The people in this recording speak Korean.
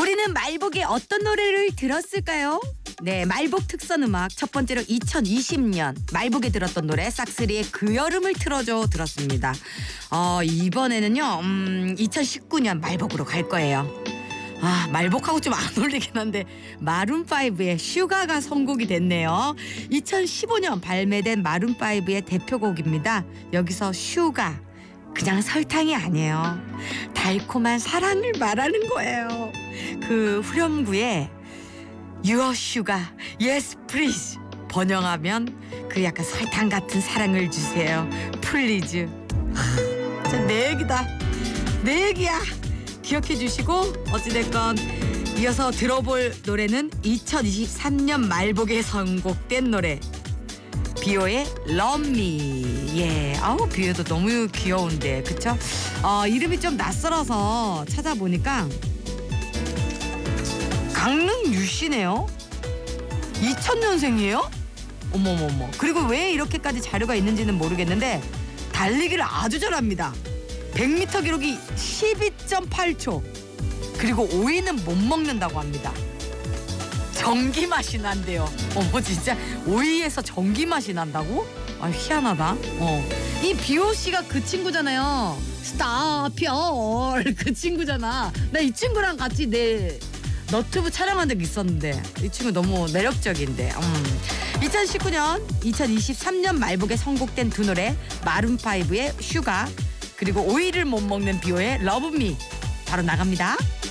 우리는 말복의 어떤 노래를 들었을까요? 네, 말복 특선 음악 첫 번째로 2020년 말복에 들었던 노래 싹쓰리의 그 여름을 틀어줘 들었습니다. 이번에는요 2019년 말복으로 갈 거예요. 말복하고 좀 안 어울리긴 한데 마룬5의 슈가가 선곡이 됐네요. 2015년 발매된 마룬5의 대표곡입니다. 여기서 슈가 그냥 설탕이 아니에요. 달콤한 사랑을 말하는 거예요. 그 후렴구에 Your sugar, yes please 번역하면 그 약간 설탕 같은 사랑을 주세요. 플리즈. 내 얘기다. 내 얘기야. 기억해 주시고 어찌됐건 이어서 들어볼 노래는 2023년 말복에 선곡된 노래 비오의 Love Me. 예, 비오도 너무 귀여운데 그쵸? 이름이 좀 낯설어서 찾아보니까 강릉 유씨네요. 2000년생이에요? 어머머머. 그리고 왜 이렇게까지 자료가 있는지는 모르겠는데 달리기를 아주 잘합니다. 100m 기록이 12.8초. 그리고 오이는 못 먹는다고 합니다. 전기 맛이 난대요. 진짜 오이에서 전기 맛이 난다고? 희한하다. 이 비오 씨가 그 친구잖아요. 스타별 그 친구잖아. 나 이 친구랑 같이 내 너튜브 촬영한 적 있었는데 이 친구 너무 매력적인데. 2019년 2023년 말복에 선곡된 두 노래 마룬5의 슈가 그리고 오이를 못 먹는 비오의 러브 미 바로 나갑니다.